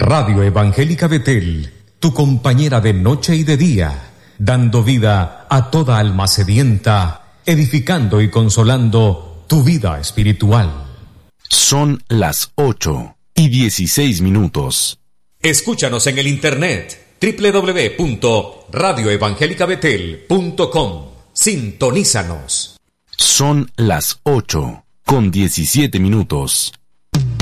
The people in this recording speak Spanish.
Radio Evangélica Betel, tu compañera de noche y de día, dando vida a toda alma sedienta, edificando y consolando tu vida espiritual. Son las 8:16. Escúchanos en el internet www.radioevangelicabetel.com. Sintonízanos. Son las 8:17.